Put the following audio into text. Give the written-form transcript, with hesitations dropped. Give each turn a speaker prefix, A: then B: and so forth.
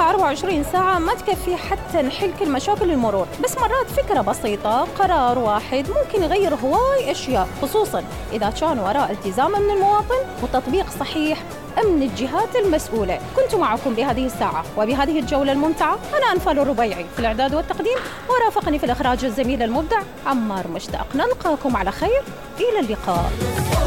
A: الواقع 24 ساعة ما تكفي حتى نحل كل مشاكل المرور، بس مرات فكرة بسيطة، قرار واحد ممكن يغير هواي أشياء، خصوصاً إذا كان وراء التزام من المواطن وتطبيق صحيح من الجهات المسؤولة. كنت معكم بهذه الساعة وبهذه الجولة الممتعة أنا أنفال الربيعي في الإعداد والتقديم، ورافقني في الإخراج الزميل المبدع عمار مشتاق. نلقاكم على خير، إلى اللقاء.